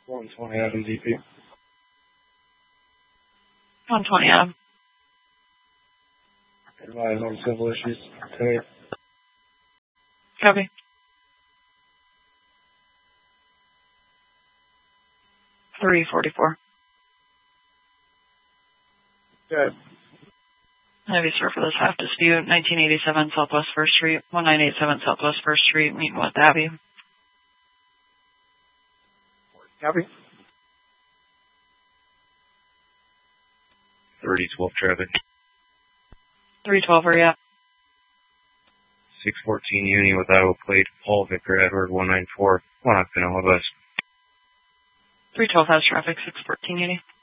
120 Adam DP. 120 Adam. Advise on civil issues today. Copy. 344. Good. Heavy sir for this half dispute. 1987 Southwest 1st Street. 1987 Southwest 1st Street. Meeting with Abby. Copy. 3012 traffic. 312, where you at? 614 Uni with Iowa plate. Paul Victor Edward 194. 1 Octane West. 312 has traffic. 614 Uni.